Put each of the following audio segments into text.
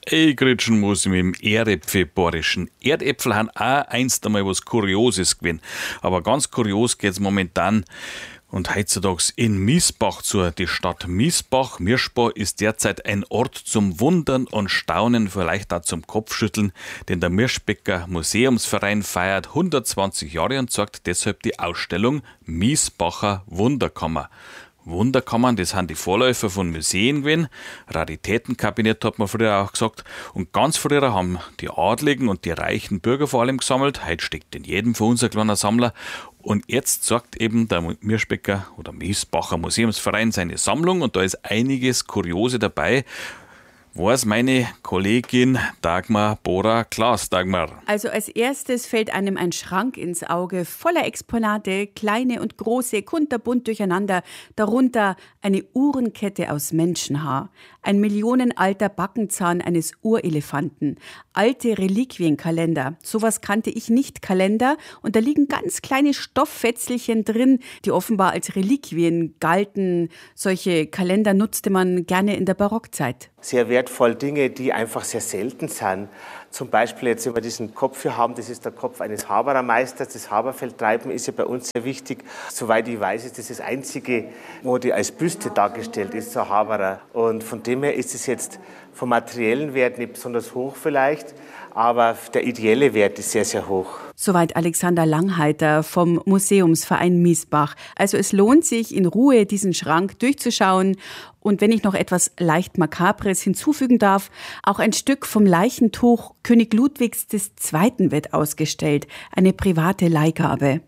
Ich gritschen muss mit dem Erdäpfelborischen. Erdäpfel haben auch einst einmal was Kurioses gewesen. Aber ganz kurios geht's momentan und heutzutage in Miesbach zu. Die Stadt Miesbach, Mirschbach, ist derzeit ein Ort zum Wundern und Staunen, vielleicht auch zum Kopfschütteln, denn der Mirschbecker Museumsverein feiert 120 Jahre und zeigt deshalb die Ausstellung Miesbacher Wunderkammer. Wunderkammern, das sind die Vorläufer von Museen gewesen. Raritätenkabinett hat man früher auch gesagt. Und ganz früher haben die Adligen und die reichen Bürger vor allem gesammelt. Heute steckt in jedem von uns ein kleiner Sammler. Und jetzt sagt eben der Mirschbecker oder Miesbacher Museumsverein seine Sammlung und da ist einiges Kuriose dabei. Was meine Kollegin Dagmar Bora-Klaas. Dagmar. Also als erstes fällt einem ein Schrank ins Auge, voller Exponate, kleine und große, kunterbunt durcheinander. Darunter eine Uhrenkette aus Menschenhaar, ein millionenalter Backenzahn eines Urelefanten, alte Reliquienkalender. Sowas kannte ich nicht, Kalender. Und da liegen ganz kleine Stofffetzelchen drin, die offenbar als Reliquien galten. Solche Kalender nutzte man gerne in der Barockzeit. Sehr wertvoll Dinge, die einfach sehr selten sind. Zum Beispiel jetzt, wenn wir diesen Kopf hier haben, das ist der Kopf eines Haberermeisters. Das Haberfeldtreiben ist ja bei uns sehr wichtig. Soweit ich weiß, ist das das einzige, wo die als Büste dargestellt ist, so ein Haberer. Und von dem her ist es jetzt vom materiellen Wert nicht besonders hoch vielleicht, aber der ideelle Wert ist sehr, sehr hoch. Soweit Alexander Langheiter vom Museumsverein Miesbach. Also es lohnt sich, in Ruhe diesen Schrank durchzuschauen. Und wenn ich noch etwas leicht Makabres hinzufügen darf, auch ein Stück vom Leichentuch König Ludwigs II. Wird ausgestellt. Eine private Leihgabe.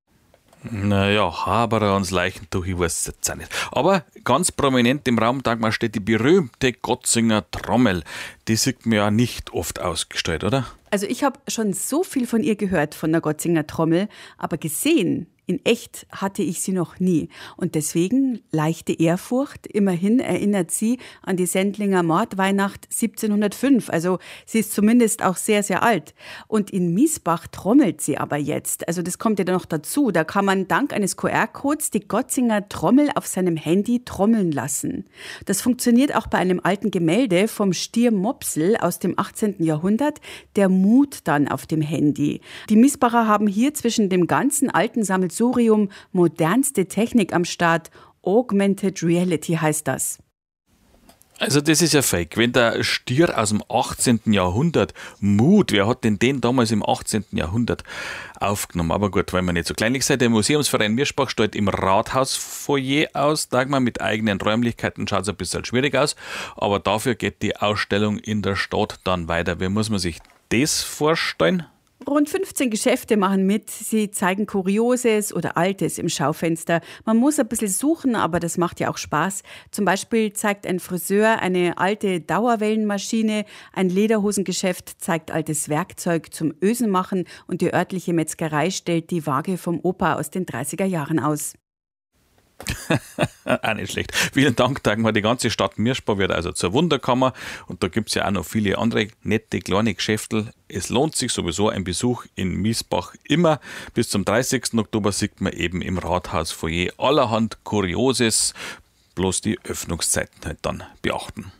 Naja, Haberer und Leichentuch, ich weiß es jetzt auch nicht. Aber ganz prominent im Raum, Dagmar, steht die berühmte Gotzinger Trommel. Die sieht man ja nicht oft ausgestellt, oder? Also ich habe schon so viel von ihr gehört, von der Gotzinger Trommel, aber gesehen, in echt hatte ich sie noch nie. Und deswegen leichte Ehrfurcht. Immerhin erinnert sie an die Sendlinger Mordweihnacht 1705. Also sie ist zumindest auch sehr, sehr alt. Und in Miesbach trommelt sie aber jetzt. Also das kommt ja noch dazu. Da kann man dank eines QR-Codes die Gotzinger Trommel auf seinem Handy trommeln lassen. Das funktioniert auch bei einem alten Gemälde vom Stier Mopsel aus dem 18. Jahrhundert. Der Mut dann auf dem Handy. Die Miesbacher haben hier zwischen dem ganzen alten Sammelsurium modernste Technik am Start. Augmented Reality heißt das. Also das ist ja fake. Wenn der Stier aus dem 18. Jahrhundert Mut, wer hat denn den damals im 18. Jahrhundert aufgenommen? Aber gut, weil wir nicht so kleinlich sind, der Museumsverein Mirschbach stellt im Rathausfoyer aus. Dagmar, mit eigenen Räumlichkeiten schaut es ein bisschen schwierig aus, aber dafür geht die Ausstellung in der Stadt dann weiter. Wie muss man sich das vorstellen? Rund 15 Geschäfte machen mit. Sie zeigen Kurioses oder Altes im Schaufenster. Man muss ein bisschen suchen, aber das macht ja auch Spaß. Zum Beispiel zeigt ein Friseur eine alte Dauerwellenmaschine. Ein Lederhosengeschäft zeigt altes Werkzeug zum Ösenmachen. Und die örtliche Metzgerei stellt die Waage vom Opa aus den 30er Jahren aus. Auch nicht schlecht. Vielen Dank, Dagmar. Die ganze Stadt Mirschbach wird also zur Wunderkammer und da gibt es ja auch noch viele andere nette kleine Geschäfte. Es lohnt sich sowieso ein Besuch in Miesbach immer. Bis zum 30. Oktober sieht man eben im Rathausfoyer allerhand Kurioses, bloß die Öffnungszeiten halt dann beachten.